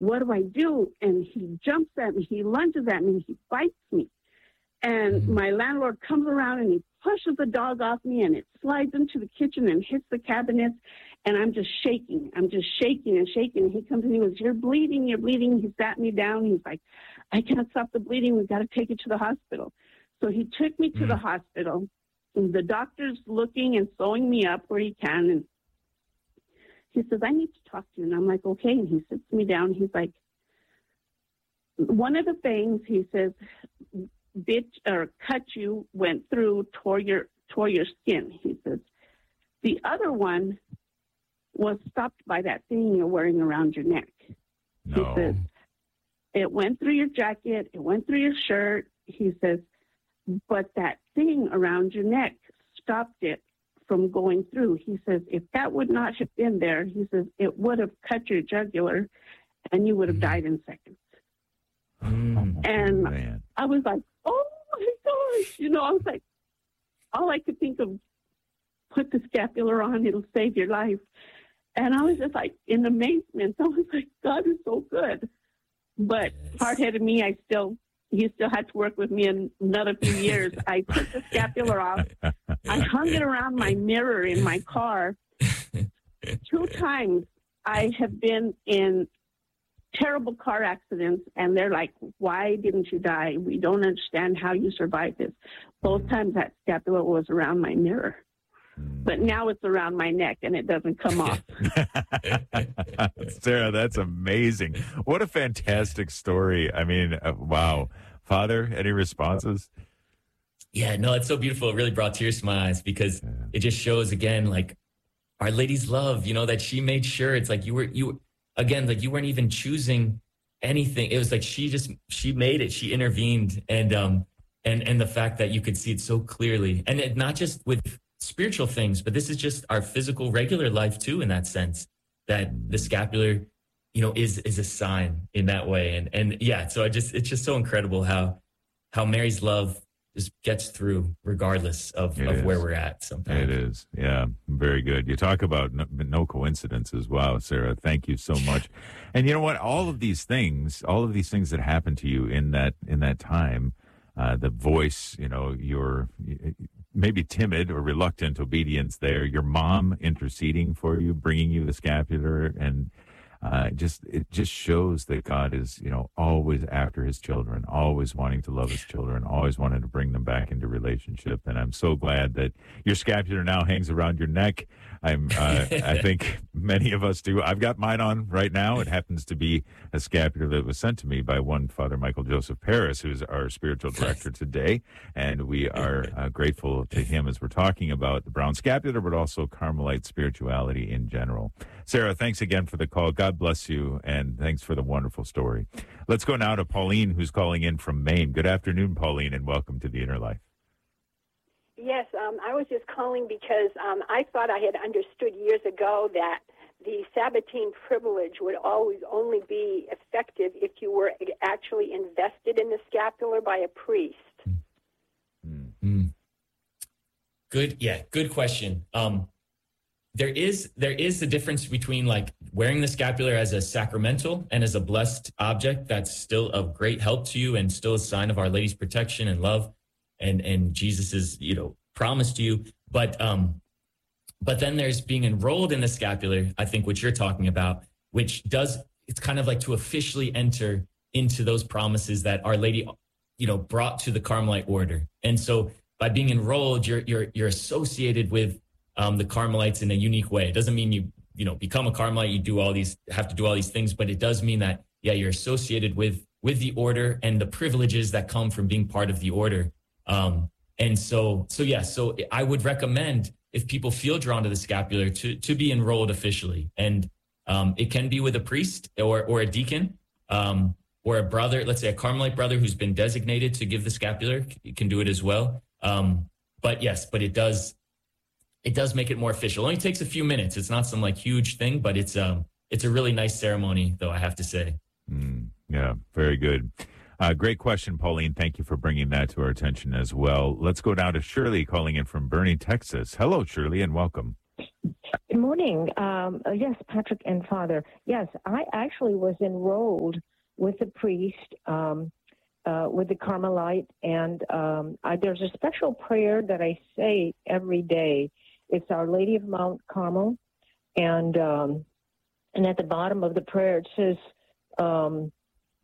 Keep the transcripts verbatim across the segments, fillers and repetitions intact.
what do I do? And he jumps at me. He lunges at me. He bites me. And mm-hmm. my landlord comes around and he pushes the dog off me, and it slides into the kitchen and hits the cabinets. And I'm just shaking. I'm just shaking and shaking. And he comes and he goes, you're bleeding, you're bleeding. He sat me down. He's like, I can't stop the bleeding. We've got to take you to the hospital. So he took me to mm-hmm. the hospital. And the doctor's looking and sewing me up where he can. And he says, I need to talk to you. And I'm like, okay. And he sits me down. He's like, one of the things, he says, bit or cut you, went through, tore your, tore your skin. He says, the other one was stopped by that thing you're wearing around your neck. No. He says, it went through your jacket, it went through your shirt. He says, but that thing around your neck stopped it from going through. He says, if that would not have been there, he says, it would have cut your jugular and you would have died in seconds. Mm, and man. I was like, oh my gosh. You know, I was like, all I could think of, put the scapular on, it'll save your life. And I was just like in amazement. I was like, God is so good. But yes. hard-headed me, I still, he still had to work with me in another few years. I took the scapular off. I hung it around my mirror in my car. Two times I have been in terrible car accidents, and they're like, why didn't you die? We don't understand how you survived this. Both times that scapular was around my mirror. But now it's around my neck, and it doesn't come off. Sarah, that's amazing. What a fantastic story. I mean, uh, wow. Father, any responses? Yeah, no, it's so beautiful. It really brought tears to my eyes because yeah. it just shows, again, like, Our Lady's love, you know, that she made sure. It's like you were, you again, like you weren't even choosing anything. It was like she just, she made it. She intervened. And, um, and, and the fact that you could see it so clearly. And it, not just with spiritual things, but this is just our physical, regular life too, in that sense, that the scapular, you know, is, is a sign in that way. And, and yeah, so I just, it's just so incredible how, how Mary's love just gets through regardless of, of where we're at sometimes. It is. Yeah. Very good. You talk about no, no coincidences. Wow, Sarah, thank you so much. And you know what? All of these things, all of these things that happened to you in that, in that time, uh, the voice, you know, your maybe timid or reluctant obedience there, your mom interceding for you, bringing you the scapular, and uh, just it just shows that God is, you know, always after his children, always wanting to love his children, always wanting to bring them back into relationship. And I'm so glad that your scapular now hangs around your neck. I'm, uh, I think many of us do. I've got mine on right now. It happens to be a scapular that was sent to me by one Father Michael Joseph Paris, who's our spiritual director today. And we are uh, grateful to him as we're talking about the brown scapular, but also Carmelite spirituality in general. Sarah, thanks again for the call. God bless you, and thanks for the wonderful story. Let's go now to Pauline, who's calling in from Maine. Good afternoon, Pauline, and welcome to The Inner Life. Yes, um, I was just calling because um, I thought I had understood years ago that the Sabbatine privilege would always only be effective if you were actually invested in the scapular by a priest. Mm-hmm. Good, yeah, good question. Um, there is there is the difference between like wearing the scapular as a sacramental and as a blessed object that's still of great help to you and still a sign of Our Lady's protection and love. And and Jesus's, you know, promise to you, but um, but then there's being enrolled in the scapular. I think what you're talking about, which does it's kind of like to officially enter into those promises that Our Lady, you know, brought to the Carmelite order. And so by being enrolled, you're you're you're associated with um, the Carmelites in a unique way. It doesn't mean you you know become a Carmelite, you do all these have to do all these things, but it does mean that yeah, you're associated with with the order and the privileges that come from being part of the order. Um, and so, so yeah, so I would recommend if people feel drawn to the scapular to, to be enrolled officially. And, um, it can be with a priest or, or a deacon, um, or a brother, let's say a Carmelite brother who's been designated to give the scapular. You can do it as well. Um, but yes, but it does, it does make it more official. It only takes a few minutes. It's not some like huge thing, but it's, um, it's a really nice ceremony though, I have to say. Mm, yeah, very good. Uh, great question, Pauline. Thank you for bringing that to our attention as well. Let's go down to Shirley calling in from Boerne, Texas. Hello, Shirley, and welcome. Good morning. Um, uh, yes, Patrick and Father. Yes, I actually was enrolled with the priest, um, uh, with the Carmelite, and um, I, there's a special prayer that I say every day. It's Our Lady of Mount Carmel, and um, and at the bottom of the prayer it says, um,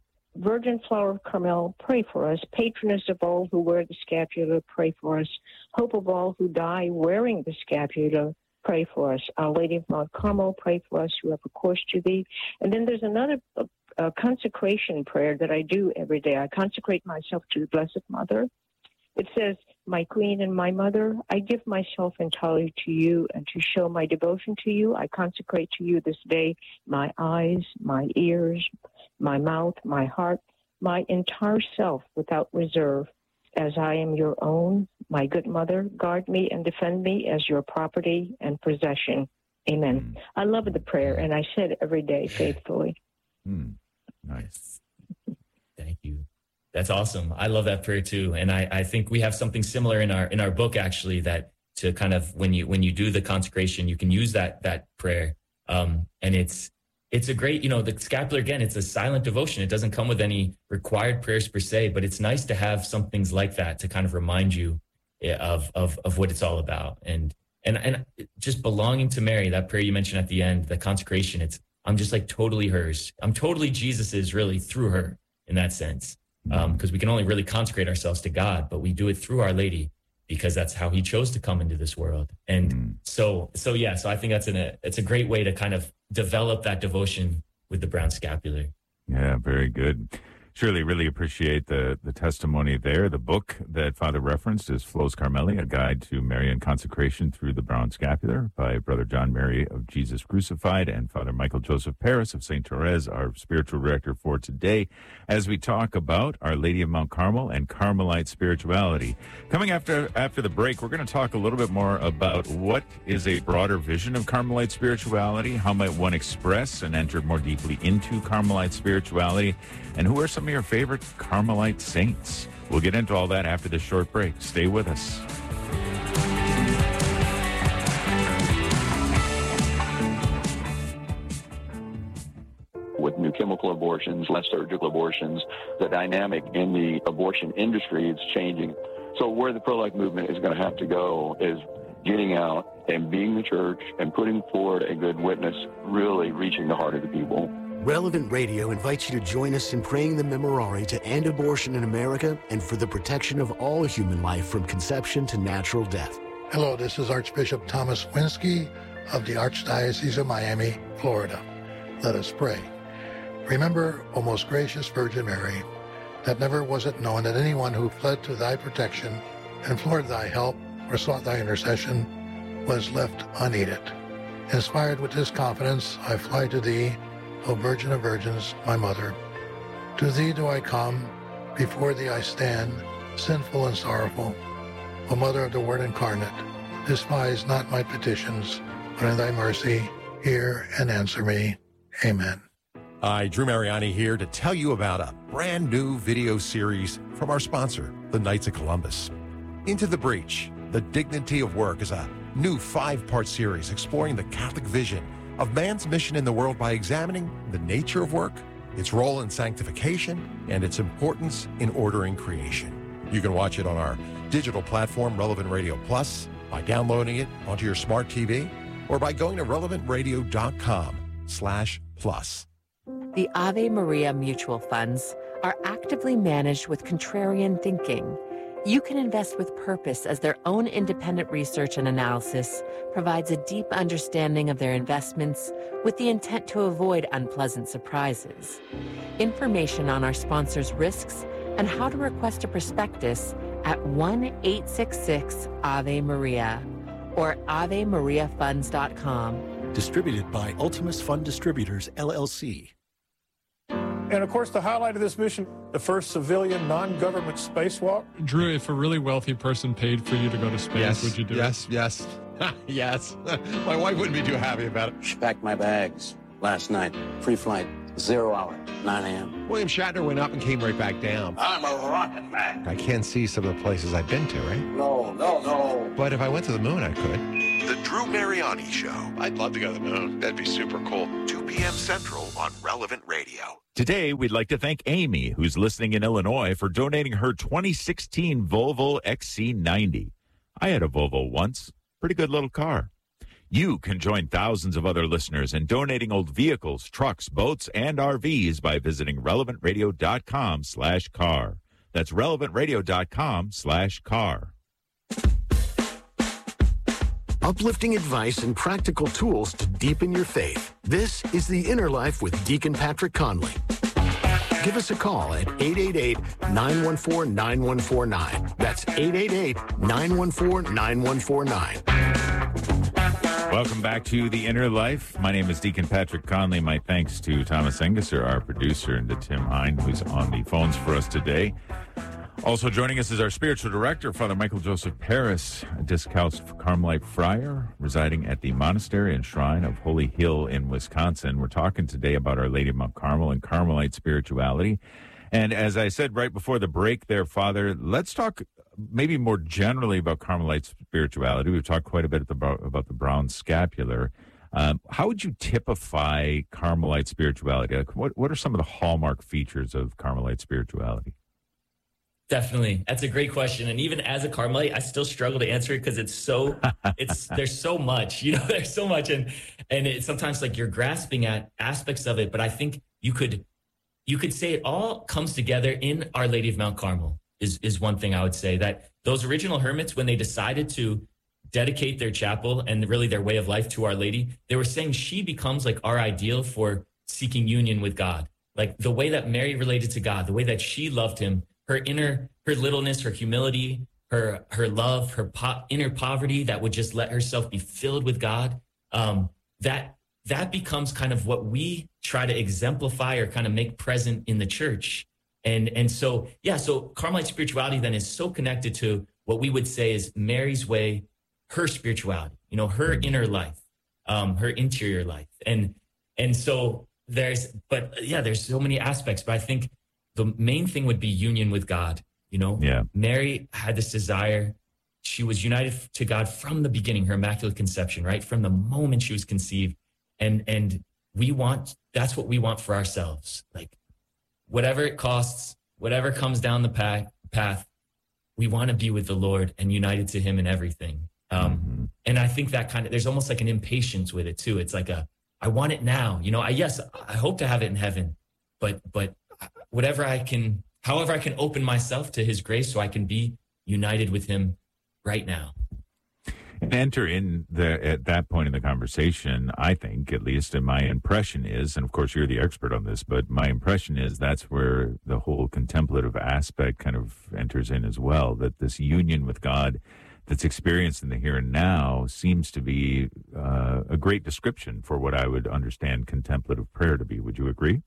Virgin Flower of Carmel, pray for us. Patroness of all who wear the scapular, pray for us. Hope of all who die wearing the scapular, pray for us. Our Lady of Mount Carmel, pray for us who have recourse to thee. And then there's another uh, uh, consecration prayer that I do every day. I consecrate myself to the Blessed Mother. It says, my Queen and my Mother, I give myself entirely to you, and to show my devotion to you, I consecrate to you this day my eyes, my ears, my mouth, my heart, my entire self without reserve. As I am your own, my good mother, guard me and defend me as your property and possession. Amen. Mm. I love the prayer, and I say it every day faithfully. Mm. Nice. Thank you. That's awesome. I love that prayer too. And I, I think we have something similar in our in our book, actually, that to kind of when you when you do the consecration, you can use that that prayer. Um, and it's It's a great, you know, the scapular, again, it's a silent devotion. It doesn't come with any required prayers per se, but it's nice to have some things like that to kind of remind you of of of what it's all about. And and and just belonging to Mary, that prayer you mentioned at the end, the consecration, it's, I'm just like totally hers. I'm totally Jesus's, really, through her in that sense. Um, because we can only really consecrate ourselves to God, but we do it through Our Lady, because that's how he chose to come into this world. And mm. so, so yeah, so I think that's an, a, it's a great way to kind of develop that devotion with the brown scapular. Yeah, very good. Shirley, really appreciate the, the testimony there. The book that Father referenced is Flos Carmeli, a guide to Marian consecration through the brown scapular, by Brother John Mary of Jesus Crucified and Father Michael Joseph Paris of Saint Therese, our spiritual director for today, as we talk about Our Lady of Mount Carmel and Carmelite spirituality. Coming after after the break, we're going to talk a little bit more about what is a broader vision of Carmelite spirituality, how might one express and enter more deeply into Carmelite spirituality, and who are some of your favorite Carmelite saints. We'll get into all that after this short break. Stay with us. With new chemical abortions, less surgical abortions, the dynamic in the abortion industry is changing. So where the pro-life movement is going to have to go is getting out and being the church and putting forward a good witness, really reaching the heart of the people. Relevant Radio invites you to join us in praying the Memorare to end abortion in America and for the protection of all human life from conception to natural death. Hello, this is Archbishop Thomas Winsky of the Archdiocese of Miami, Florida. Let us pray. Remember, O most gracious Virgin Mary, that never was it known that anyone who fled to thy protection, implored thy help, or sought thy intercession was left unaided. Inspired with this confidence, I fly to thee, O Virgin of Virgins, my Mother. To thee do I come, before thee I stand, sinful and sorrowful. O Mother of the Word incarnate, despise not my petitions, but in thy mercy hear and answer me. Amen. Hi, Drew Mariani here to tell you about a brand new video series from our sponsor, the Knights of Columbus. Into the Breach, The Dignity of Work is a new five-part series exploring the Catholic vision of man's mission in the world by examining the nature of work, its role in sanctification, and its importance in ordering creation. You can watch it on our digital platform, Relevant Radio Plus, by downloading it onto your smart T V, or by going to relevant radio dot com slash plus. The Ave Maria mutual funds are actively managed with contrarian thinking. You can invest with purpose, as their own independent research and analysis provides a deep understanding of their investments with the intent to avoid unpleasant surprises. Information on our sponsors' risks and how to request a prospectus at one eight six six Ave Maria or ave maria funds dot com. Distributed by Ultimus Fund Distributors, L L C. And, of course, the highlight of this mission, the first civilian non-government spacewalk. Drew, if a really wealthy person paid for you to go to space, yes, would you do yes, it? Yes, yes. My wife wouldn't be too happy about it. Packed my bags last night, pre-flight, Zero hour, nine a.m. William Shatner went up and came right back down. I'm a rocket man. I can't see some of the places I've been to, right? No, no, no. But if I went to the moon, I could. The Drew Mariani Show. I'd love to go to the moon. That'd be super cool. two p.m. Central on Relevant Radio. Today, we'd like to thank Amy, who's listening in Illinois, for donating her twenty sixteen Volvo X C ninety. I had a Volvo once. Pretty good little car. You can join thousands of other listeners in donating old vehicles, trucks, boats, and R Vs by visiting relevantradio.com slash car. That's relevantradio.com slash car. Uplifting advice and practical tools to deepen your faith. This is The Inner Life with Deacon Patrick Conley. Give us a call at eight eight eight, nine one four, nine one four nine. That's eight eight eight, nine one four, nine one four nine. Welcome back to The Inner Life. My name is Deacon Patrick Conley. My thanks to Thomas Engesser, our producer, and to Tim Hine, who's on the phones for us today. Also joining us is our spiritual director, Father Michael Joseph Paris, a Discalced Carmelite friar residing at the Monastery and Shrine of Holy Hill in Wisconsin. We're talking today about Our Lady of Mount Carmel and Carmelite spirituality. And as I said right before the break there, Father, let's talk maybe more generally about Carmelite spirituality. We've talked quite a bit about, about the brown scapular. Um, how would you typify Carmelite spirituality? Like what, what are some of the hallmark features of Carmelite spirituality? Definitely. That's a great question. And even as a Carmelite, I still struggle to answer it because it's so, it's, there's so much, you know, there's so much. And, and it's sometimes like you're grasping at aspects of it, but I think you could, you could say it all comes together in Our Lady of Mount Carmel is, is one thing I would say, that those original hermits, when they decided to dedicate their chapel and really their way of life to Our Lady, they were saying she becomes like our ideal for seeking union with God. Like the way that Mary related to God, the way that she loved him, her inner, her littleness, her humility, her her love, her po- inner poverty that would just let herself be filled with God. Um, that that becomes kind of what we try to exemplify or kind of make present in the church. And and so, yeah, so Carmelite spirituality then is so connected to what we would say is Mary's way, her spirituality, you know, her inner life, um, her interior life. And and so there's, but yeah, there's so many aspects, but I think the main thing would be union with God. You know, yeah. Mary had this desire. She was united to God from the beginning, her immaculate conception, right? From the moment she was conceived. And, and we want, that's what we want for ourselves. Like whatever it costs, whatever comes down the path, path, we want to be with the Lord and united to him in everything. Um, mm-hmm. And I think that kind of, there's almost like an impatience with it too. It's like a, I want it now, you know, I, yes, I hope to have it in heaven, but, but whatever I can, however I can open myself to his grace so I can be united with him right now. And enter in the at that point in the conversation, I think, at least, and my impression is, and of course you're the expert on this, but my impression is that's where the whole contemplative aspect kind of enters in as well, that this union with God that's experienced in the here and now seems to be uh, a great description for what I would understand contemplative prayer to be. Would you agree?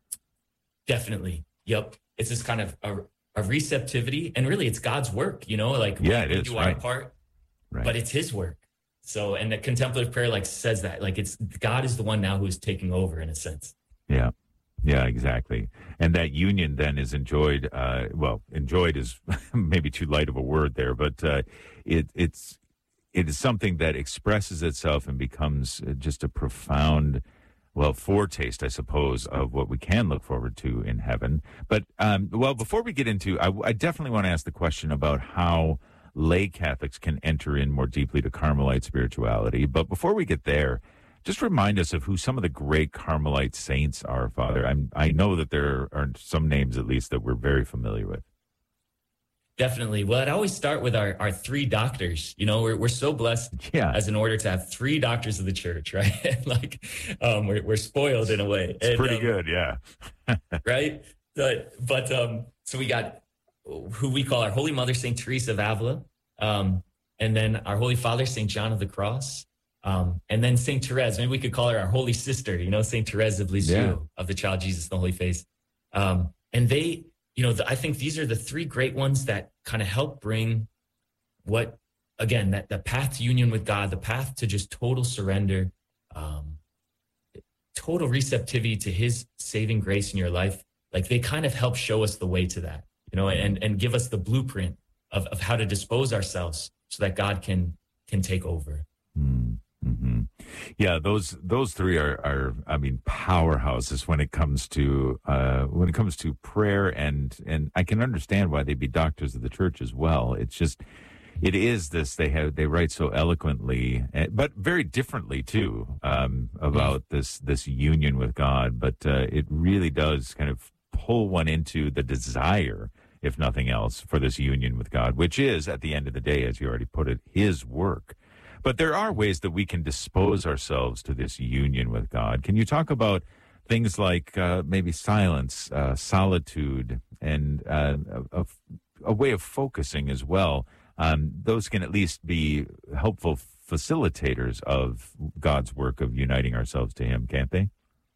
Definitely. Yep. It's this kind of a, a receptivity, and really it's God's work, you know, like yeah, we, it we is, do right. our part, right. but it's his work. So, and the contemplative prayer like says that, like it's God is the one now who's taking over in a sense. Yeah. Yeah, exactly. And that union then is enjoyed, uh, well, enjoyed is maybe too light of a word there, but uh, it, it's, it is something that expresses itself and becomes just a profound, well, foretaste, I suppose, of what we can look forward to in heaven. But, um, well, before we get into, I, I definitely want to ask the question about how lay Catholics can enter in more deeply to Carmelite spirituality. But before we get there, just remind us of who some of the great Carmelite saints are, Father. I'm, I know that there are some names, at least, that we're very familiar with. Definitely. Well, I'd always start with our, our three doctors. You know, we're we're so blessed yeah. as an order to have three doctors of the church, right? like, um, we're we're spoiled in a way. It's and, pretty um, good, yeah. right? But, but um, so we got who we call our Holy Mother, Saint Teresa of Avila, um, and then our Holy Father, Saint John of the Cross, um, and then Saint Therese. Maybe we could call her our Holy Sister, you know, Saint Therese of Lisieux, yeah. of the Child Jesus and the Holy Face. Um, and they... You know, the, I think these are the three great ones that kind of help bring what, again, that the path to union with God, the path to just total surrender, um, total receptivity to his saving grace in your life, like they kind of help show us the way to that, you know, and, and give us the blueprint of, of how to dispose ourselves so that God can, can take over. Mm-hmm. Yeah, those those three are, are I mean powerhouses when it comes to uh, when it comes to prayer, and and I can understand why they'd be doctors of the church as well. It's just it is this they have they write so eloquently, but very differently too, um, about this this union with God. But uh, it really does kind of pull one into the desire, if nothing else, for this union with God, which is at the end of the day, as you already put it, His work. But there are ways that we can dispose ourselves to this union with God. Can you talk about things like uh, maybe silence, uh, solitude, and uh, a, a way of focusing as well? Um, those can at least be helpful facilitators of God's work of uniting ourselves to Him, can't they?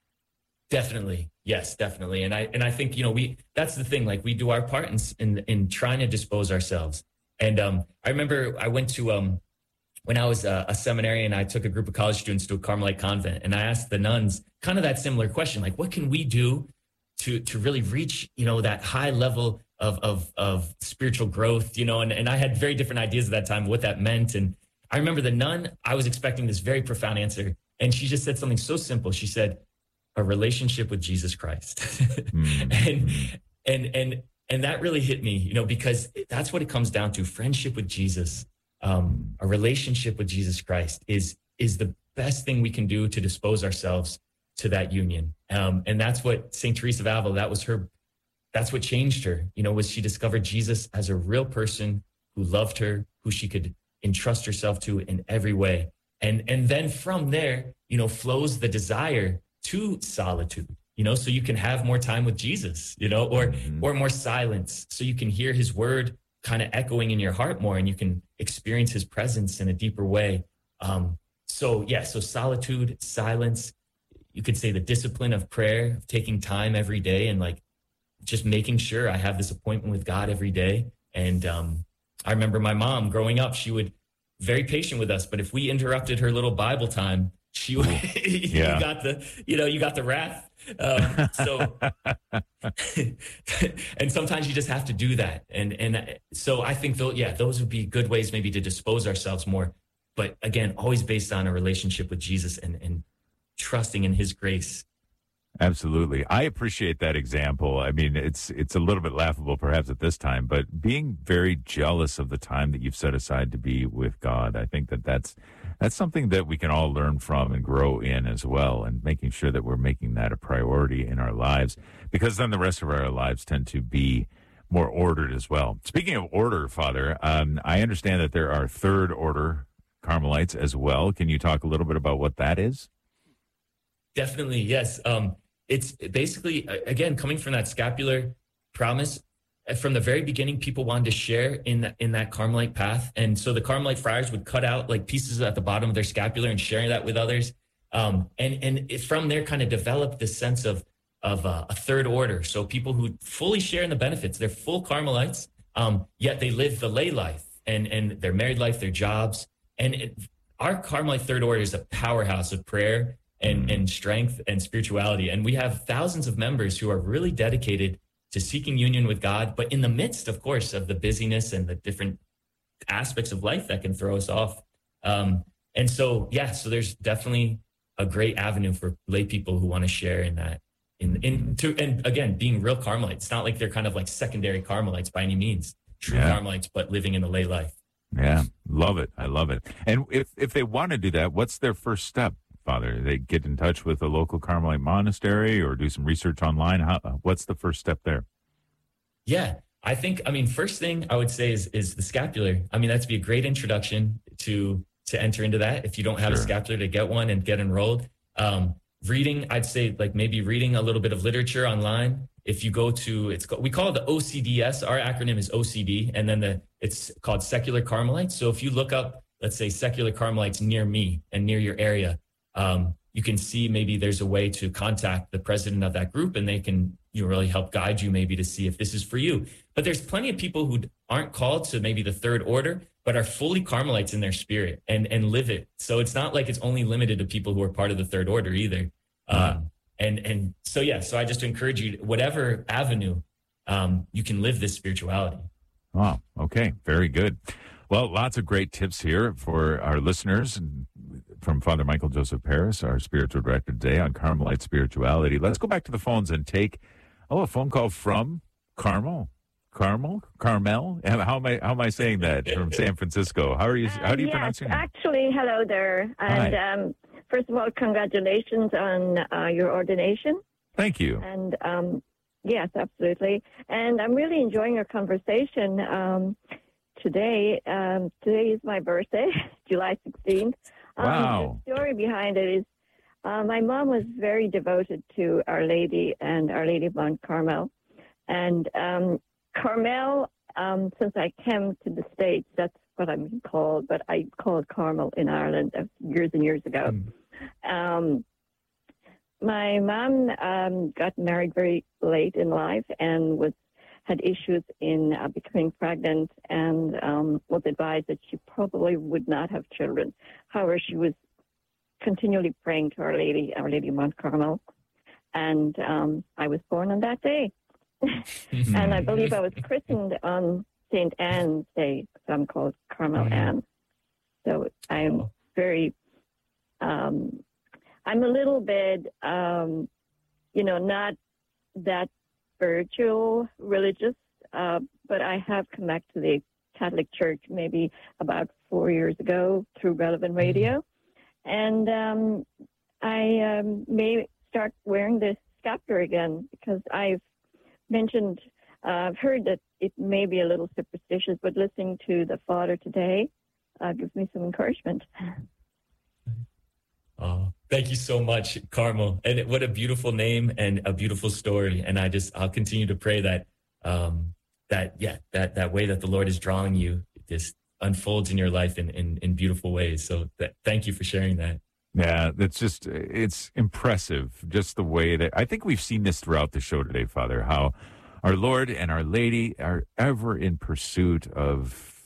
Definitely. Yes, definitely. And I and I think, you know, we that's the thing, like we do our part in in, in trying to dispose ourselves. And um, I remember I went to um, when I was a, a seminarian, I took a group of college students to a Carmelite convent, and I asked the nuns kind of that similar question, like, what can we do to to really reach, you know, that high level of of of spiritual growth, you know? And, and I had very different ideas at that time what that meant. And I remember the nun, I was expecting this very profound answer, and she just said something so simple. She said, a relationship with Jesus Christ. mm-hmm. And and and and that really hit me, you know, because that's what it comes down to. Friendship with Jesus. Um, a relationship with Jesus Christ is is the best thing we can do to dispose ourselves to that union. Um, and that's what Saint Teresa of Avila, that was her, that's what changed her, you know, was she discovered Jesus as a real person who loved her, who she could entrust herself to in every way. And, and then from there, you know, flows the desire to solitude, you know, so you can have more time with Jesus, you know, or, mm-hmm. or more silence, so you can hear his word kind of echoing in your heart more, and you can experience his presence in a deeper way. Um, so yeah, so solitude, silence, you could say the discipline of prayer, of taking time every day and like just making sure I have this appointment with God every day. And um, I remember my mom growing up, she would very patient with us, but if we interrupted her little Bible time, she would, yeah. you got the, you know, you got the wrath. Um, so, and sometimes you just have to do that. And, and so I think though, yeah, those would be good ways maybe to dispose ourselves more, but again, always based on a relationship with Jesus and, and trusting in his grace. Absolutely. I appreciate that example. I mean, it's, it's a little bit laughable perhaps at this time, but being very jealous of the time that you've set aside to be with God. I think that that's, that's something that we can all learn from and grow in as well, and making sure that we're making that a priority in our lives, because then the rest of our lives tend to be more ordered as well. Speaking of order, Father, um, I understand that there are third order Carmelites as well. Can you talk a little bit about what that is? Definitely. Yes. Um, it's basically, again, coming from that scapular promise. From the very beginning, people wanted to share in that, in that Carmelite path. And so the Carmelite friars would cut out like pieces at the bottom of their scapular and share that with others. Um, and and it, from there kind of developed this sense of, of uh, a third order. So people who fully share in the benefits, they're full Carmelites, um, yet they live the lay life and, and their married life, their jobs. And it, our Carmelite third order is a powerhouse of prayer and, and strength and spirituality. And we have thousands of members who are really dedicated to seeking union with God, but in the midst, of course, of the busyness and the different aspects of life that can throw us off. Um, and so, yeah, so there's definitely a great avenue for lay people who want to share in that. In, in to, and again, being real Carmelites. It's not like they're kind of like secondary Carmelites by any means, true yeah. Carmelites, but living in the lay life. Yeah, love it. I love it. And if, if they want to do that, what's their first step, Father? They get in touch with a local Carmelite monastery or do some research online? How, what's the first step there? Yeah, I think, I mean, first thing I would say is is the scapular. I mean, that'd be a great introduction to to enter into that. If you don't have sure. a scapular, to get one and get enrolled. Um, reading, I'd say like maybe reading a little bit of literature online. If you go to, it's we call it the O C D S. Our acronym is O C D, and then the it's called Secular Carmelites. So if you look up, let's say, Secular Carmelites near me and near your area, um, you can see maybe there's a way to contact the president of that group, and they can you really help guide you maybe to see if this is for you. But there's plenty of people who aren't called to maybe the third order, but are fully Carmelites in their spirit and, and live it. So it's not like it's only limited to people who are part of the third order either. Um, and and so yeah, so I just encourage you, whatever avenue, um, you can live this spirituality. Wow. Okay. Very good. Well, lots of great tips here for our listeners from Father Michael Joseph Parris, our spiritual director today on Carmelite spirituality. Let's go back to the phones and take oh a phone call from Carmel. Carmel? Carmel? How am I how am I saying that? From San Francisco. How are you how do you uh, pronounce yes, your name? Actually, hello there. And um, first of all, congratulations on uh, your ordination. Thank you. And um, yes, absolutely. And I'm really enjoying our conversation um, today. Um, today is my birthday, July sixteenth. Wow. Um, the story behind it is uh, my mom was very devoted to Our Lady and Our Lady of Mount Carmel. And um, Carmel, um, since I came to the States, that's what I'm being called, but I called Carmel in Ireland years and years ago. Mm. Um, my mom um, got married very late in life and was had issues in uh, becoming pregnant and um, was advised that she probably would not have children. However, she was continually praying to Our Lady, Our Lady of Mount Carmel, and um, I was born on that day. And I believe I was christened on Saint Anne's Day, so I'm called Carmel Anne. So I'm very, um, I'm a little bit, um, you know, not that spiritual, religious, uh, but I have come back to the Catholic Church maybe about four years ago through Relevant Radio. And um, I um, may start wearing this scapular again because I've mentioned, uh, I've heard that it may be a little superstitious, but listening to the Father today uh, gives me some encouragement. Oh, thank you so much, Carmel. And what a beautiful name and a beautiful story. And I just, I'll continue to pray that, um, that, yeah, that, that way that the Lord is drawing you, this unfolds in your life in, in, in beautiful ways. So that, thank you for sharing that. Yeah, it's just, it's impressive, just the way that, I think we've seen this throughout the show today, Father, how our Lord and Our Lady are ever in pursuit of,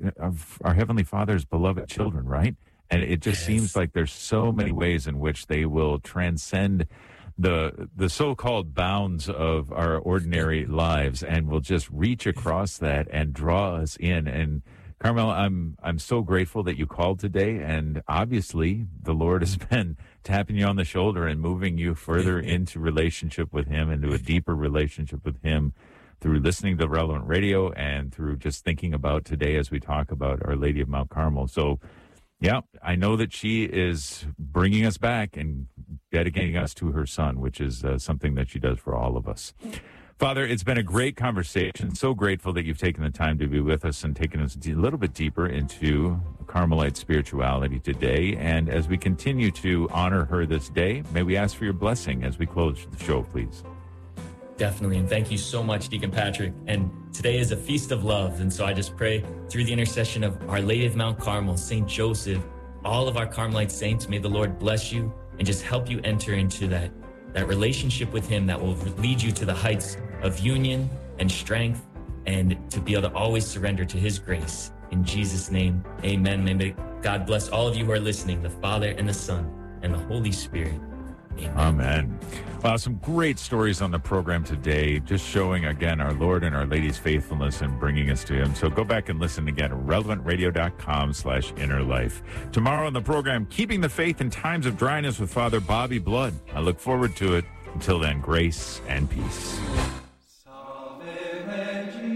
of our Heavenly Father's beloved children, right? And it just yes. seems like there's so many ways in which they will transcend the the so-called bounds of our ordinary lives and will just reach across that and draw us in. And Carmel, I'm I'm so grateful that you called today, and obviously the Lord has been tapping you on the shoulder and moving you further into relationship with Him, into a deeper relationship with Him through listening to Relevant Radio and through just thinking about today as we talk about Our Lady of Mount Carmel. So, yeah, I know that she is bringing us back and dedicating us to her Son, which is uh, something that she does for all of us. Father, it's been a great conversation. So grateful that you've taken the time to be with us and taken us a little bit deeper into Carmelite spirituality today. And as we continue to honor her this day, may we ask for your blessing as we close the show, please. Definitely. And thank you so much, Deacon Patrick. And today is a feast of love. And so I just pray through the intercession of Our Lady of Mount Carmel, Saint Joseph, all of our Carmelite saints, may the Lord bless you and just help you enter into that, that relationship with Him that will lead you to the heights of union and strength and to be able to always surrender to His grace. In Jesus' name, amen. May God bless all of you who are listening, the Father and the Son and the Holy Spirit. Amen. Amen. Wow, some great stories on the program today, just showing again our Lord and Our Lady's faithfulness in bringing us to Him. So go back and listen again at relevant radio dot com slash inner life. Tomorrow on the program, Keeping the Faith in Times of Dryness with Father Bobby Blood. I look forward to it. Until then, grace and peace.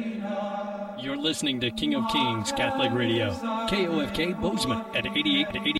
You're listening to King of Kings Catholic Radio, K O F K Bozeman at eighty-eight to eighty.